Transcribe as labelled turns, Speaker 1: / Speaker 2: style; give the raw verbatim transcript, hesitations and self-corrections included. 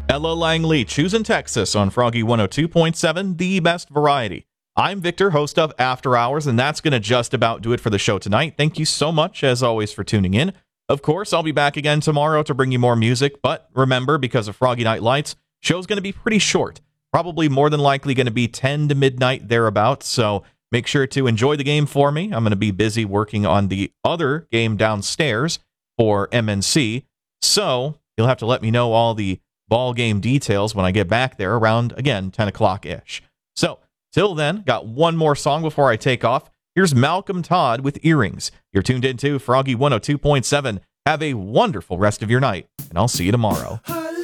Speaker 1: Ella Langley, choosing Texas on Froggy one oh two point seven, the best variety. I'm Victor, host of After Hours, and that's going to just about do it for the show tonight. Thank you so much, as always, for tuning in. Of course, I'll be back again tomorrow to bring you more music, but remember, because of Froggy Night Lights, show's going to be pretty short. Probably more than likely going to be ten to midnight thereabouts, so make sure to enjoy the game for me. I'm going to be busy working on the other game downstairs for M N C, so you'll have to let me know all the ball game details when I get back there around, again, ten o'clock-ish. So, till then, got one more song before I take off. Here's Malcolm Todd with Earrings. You're tuned into Froggy one oh two point seven. Have a wonderful rest of your night, and I'll see you tomorrow.